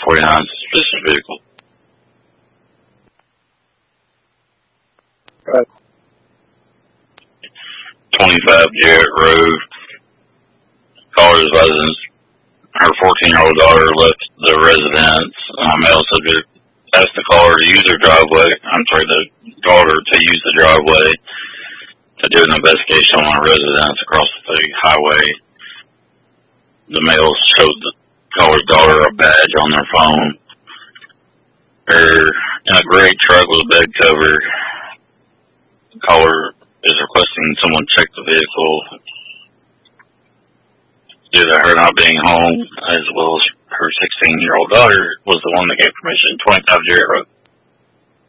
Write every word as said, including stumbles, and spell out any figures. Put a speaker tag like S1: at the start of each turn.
S1: forty-nine suspicious vehicle.
S2: Right.
S1: twenty-five Jarrett Road, caller's residence. Her fourteen-year-old daughter left the residence. Uh, male subject asked the caller to use her driveway. I'm sorry, the daughter to use the driveway to do an investigation on a residence across the highway. The male showed the caller's daughter a badge on their phone. They're in a gray truck with a bed cover. The caller is requesting someone check the vehicle due to her not being home, as well as her sixteen-year-old daughter was the one that gave permission. twenty-five Jarrett Road.